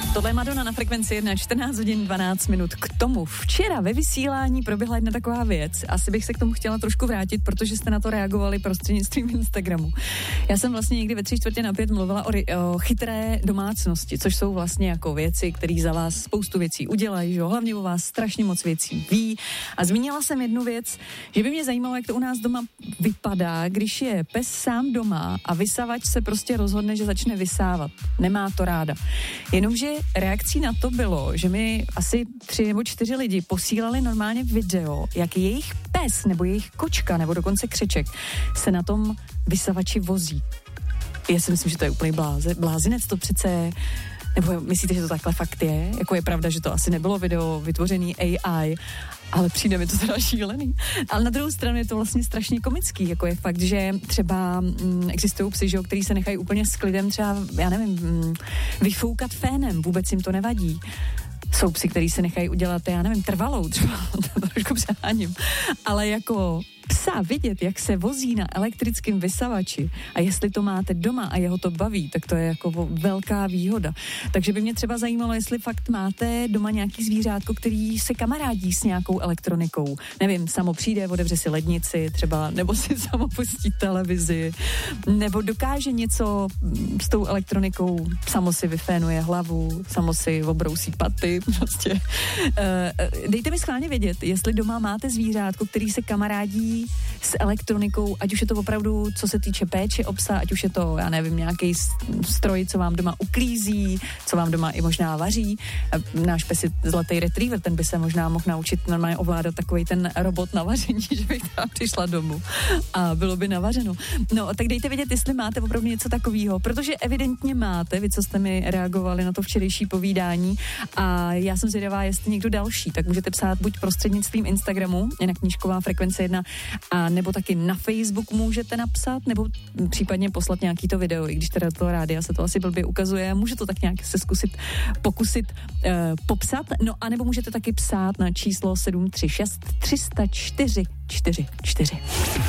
Tohle je Madonna na Frekvenci 1, 14 hodin 12 minut. K tomu včera ve vysílání proběhla jedna taková věc. Asi bych se k tomu chtěla trošku vrátit, protože jste na to reagovali prostřednictvím Instagramu. Já jsem vlastně někdy ve 3:45 mluvila o chytré domácnosti, což jsou vlastně jako věci, které za vás spoustu věcí udělají, že jo? Hlavně o vás strašně moc věcí ví. A zmínila jsem jednu věc, že by mě zajímalo, jak to u nás doma vypadá, když je pes sám doma a vysavač se prostě rozhodne, že začne vysávat. Nemá to ráda. Jenomže reakcí na to bylo, že mi asi 3 nebo 4 lidi posílali normálně video, jak jejich pes nebo jejich kočka nebo dokonce křeček se na tom vysavači vozí. Já si myslím, že to je úplný blázinec, to přece, nebo myslíte, že to takhle fakt je? Jako je pravda, že to asi nebylo video vytvořený AI, ale přijde mi to teda šílený. Ale na druhou stranu je to vlastně strašně komický, jako je fakt, že třeba existují psy, který se nechají úplně s klidem třeba, já nevím, vyfoukat fénem, vůbec jim to nevadí. Jsou psy, který se nechají udělat, já nevím, trvalou třeba, to trošku přeháním, ale jako psa vidět, jak se vozí na elektrickém vysavači a jestli to máte doma a jeho to baví, tak to je jako velká výhoda. Takže by mě třeba zajímalo, jestli fakt máte doma nějaký zvířátko, který se kamarádí s nějakou elektronikou. Nevím, samo přijde, otevře si lednici třeba, nebo si samo pustí televizi, nebo dokáže něco s tou elektronikou, samo si vyfénuje hlavu, samo si obrousí paty, prostě. Dejte mi schválně vědět, jestli doma máte zvířátko, který se kamarádí s elektronikou, ať už je to opravdu, co se týče péče o psa, ať už je to, já nevím, nějaký stroj, co vám doma uklízí, co vám doma i možná vaří. Náš pes je zlatý retriever, ten by se možná mohl naučit normálně ovládat takovej ten robot na vaření, že bych tam přišla domů a bylo by navařeno. No, tak dejte vědět, jestli máte opravdu něco takového, protože evidentně máte, vy, co jste mi reagovali na to včerejší povídání, a já jsem zvědavá, jestli někdo další, tak můžete psát buď prostřednictvím Instagramu, jinak Knížková Frekvence 1, a nebo taky na Facebook můžete napsat, nebo případně poslat nějaký to video, i když teda to rádia se to asi blbě ukazuje, může to tak nějak se pokusit popsat, no a nebo můžete taky psát na číslo 736 304 44.